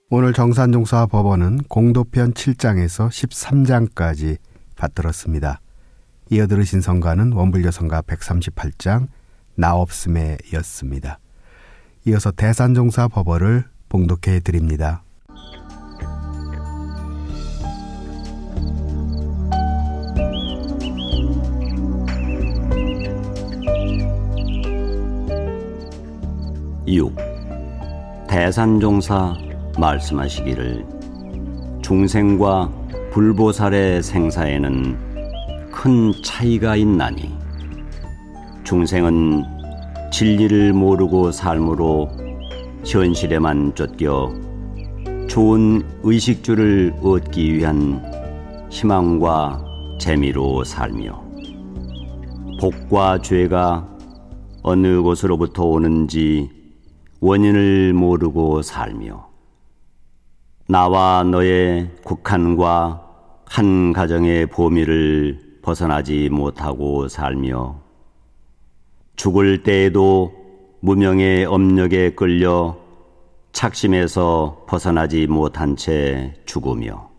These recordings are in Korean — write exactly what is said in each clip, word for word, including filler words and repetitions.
오늘 정산종사 법원은 공도편 칠 장에서 십삼 장까지 받들었습니다. 이어 들으신 성가는 원불교성가 백삼십팔 장 나 없음에 였습니다. 이어서 대산종사 법어를 봉독해 드립니다. 육. 대산종사 말씀하시기를 중생과 불보살의 생사에는 큰 차이가 있나니 중생은 진리를 모르고 삶으로 현실에만 쫓겨 좋은 의식주를 얻기 위한 희망과 재미로 살며 복과 죄가 어느 곳으로부터 오는지 원인을 모르고 살며 나와 너의 국한과 한 가정의 보미를 벗어나지 못하고 살며 죽을 때에도 무명의 업력에 끌려 착심에서 벗어나지 못한 채 죽으며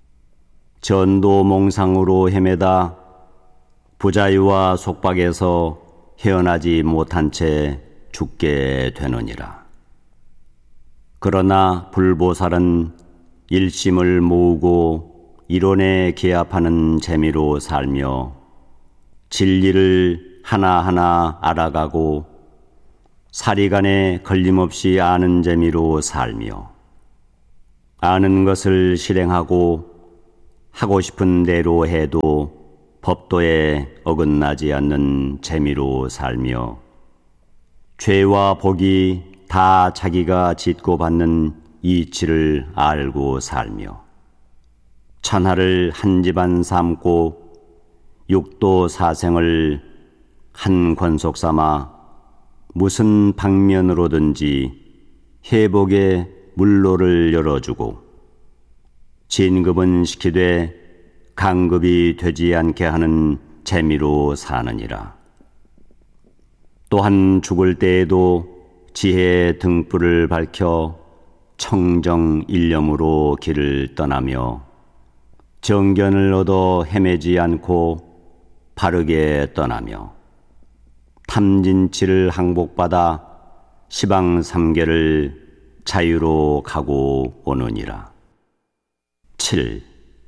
전도몽상으로 헤매다 부자유와 속박에서 헤어나지 못한 채 죽게 되느니라. 그러나 불보살은 일심을 모으고 이론에 기합하는 재미로 살며 진리를 하나하나 알아가고 사리간에 걸림없이 아는 재미로 살며 아는 것을 실행하고 하고 싶은 대로 해도 법도에 어긋나지 않는 재미로 살며 죄와 복이 다 자기가 짓고 받는 이치를 알고 살며 천하를 한 집안 삼고 육도 사생을 한 권속 삼아 무슨 방면으로든지 회복의 물로를 열어주고 진급은 시키되 강급이 되지 않게 하는 재미로 사느니라. 또한 죽을 때에도 지혜의 등불을 밝혀 청정 일념으로 길을 떠나며 정견을 얻어 헤매지 않고 바르게 떠나며 탐진치를 항복받아 시방삼계를 자유로 가고 오느니라. 칠.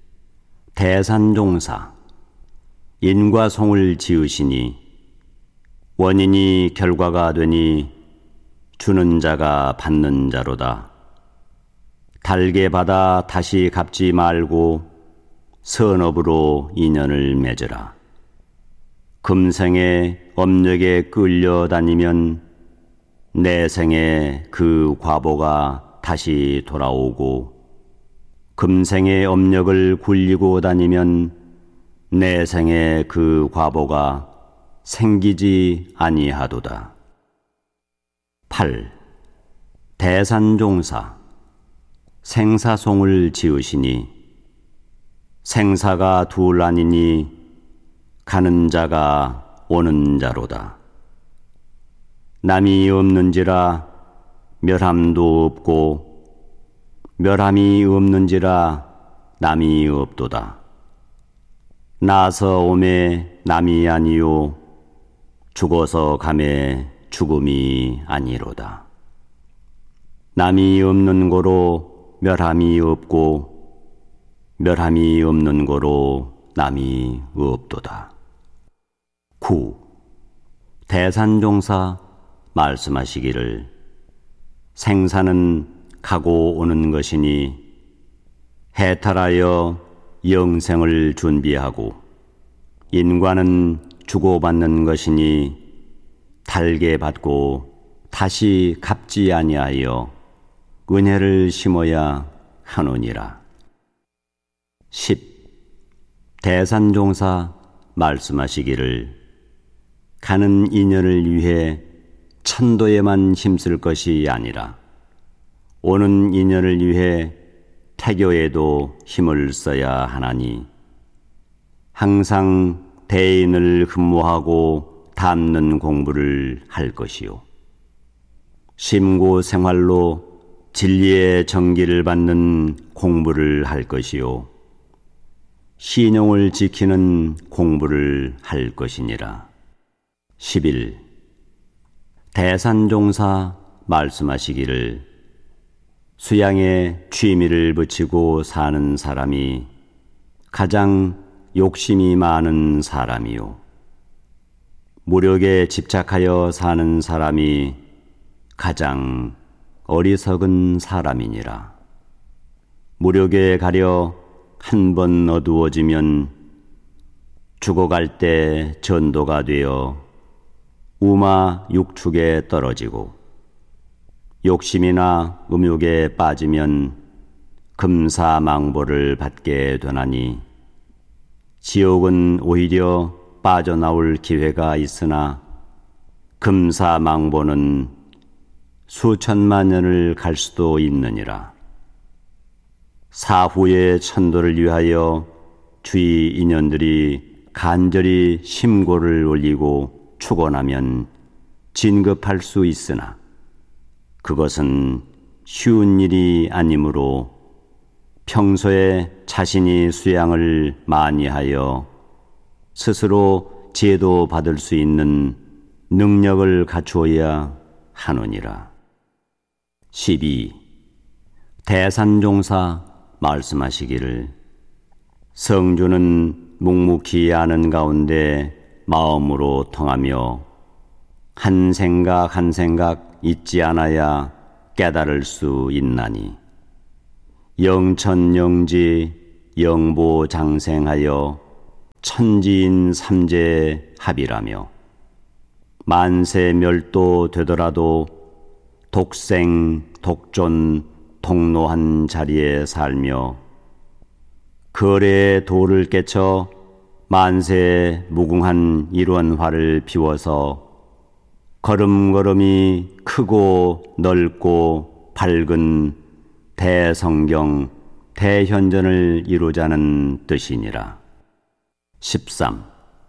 대산종사 인과 송을 지으시니 원인이 결과가 되니 주는 자가 받는 자로다. 달게 받아 다시 갚지 말고 선업으로 인연을 맺으라. 금생의 업력에 끌려다니면 내생에 그 과보가 다시 돌아오고 금생의 업력을 굴리고 다니면 내생에 그 과보가 생기지 아니하도다. 팔. 대산종사 생사송을 지으시니 생사가 둘 아니니 가는 자가 오는 자로다. 남이 없는지라 멸함도 없고 멸함이 없는지라 남이 없도다. 나서 오매 남이 아니요 죽어서 가매 죽음이 아니로다. 남이 없는 고로 멸함이 없고 멸함이 없는 고로 남이 없도다. 구. 대산종사 말씀하시기를 생사는 가고 오는 것이니 해탈하여 영생을 준비하고 인과는 주고받는 것이니 달게 받고 다시 갚지 아니하여 은혜를 심어야 하노니라. 십. 대산종사 말씀하시기를 가는 인연을 위해 천도에만 힘쓸 것이 아니라 오는 인연을 위해 태교에도 힘을 써야 하나니 항상 대인을 흠모하고 닮는 공부를 할 것이요 심고 생활로 진리의 정기를 받는 공부를 할 것이요 신용을 지키는 공부를 할 것이니라. 십일. 대산종사 말씀하시기를 수양에 취미를 붙이고 사는 사람이 가장 욕심이 많은 사람이요 무력에 집착하여 사는 사람이 가장 어리석은 사람이니라. 무력에 가려 한 번 어두워지면 죽어갈 때 전도가 되어 우마 육축에 떨어지고 욕심이나 음욕에 빠지면 금사망보를 받게 되나니 지옥은 오히려 빠져나올 기회가 있으나 금사망보는 수천만 년을 갈 수도 있느니라. 사후의 천도를 위하여 주의 인연들이 간절히 심고를 올리고 축원하면 진급할 수 있으나 그것은 쉬운 일이 아니므로 평소에 자신이 수양을 많이 하여 스스로 제도 받을 수 있는 능력을 갖추어야 하느니라. 십이. 대산종사 말씀하시기를 성주는 묵묵히 아는 가운데 마음으로 통하며 한 생각 한 생각 잊지 않아야 깨달을 수 있나니 영천영지 영보장생하여 천지인 삼재 합이라며 만세 멸도 되더라도 독생 독존 통로한 자리에 살며 거래의 도를 깨쳐 만세 무궁한 일원화를 비워서 걸음걸음이 크고 넓고 밝은 대성경 대현전을 이루자는 뜻이니라. 십삼.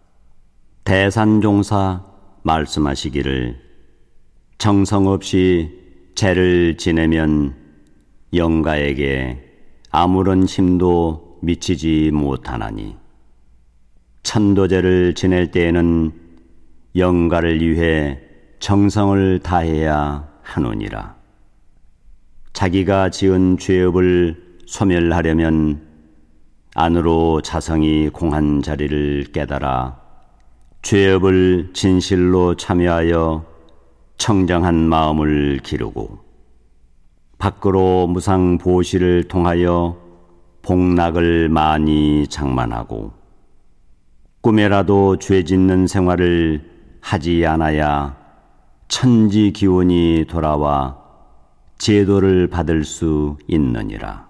대산종사 말씀하시기를 정성 없이 죄를 지내면 영가에게 아무런 힘도 미치지 못하나니 천도제를 지낼 때에는 영가를 위해 정성을 다해야 하느니라. 자기가 지은 죄업을 소멸하려면 안으로 자성이 공한 자리를 깨달아 죄업을 진실로 참여하여 청정한 마음을 기르고 밖으로 무상보시를 통하여 복락을 많이 장만하고 꿈에라도 죄 짓는 생활을 하지 않아야 천지 기운이 돌아와 제도를 받을 수 있느니라.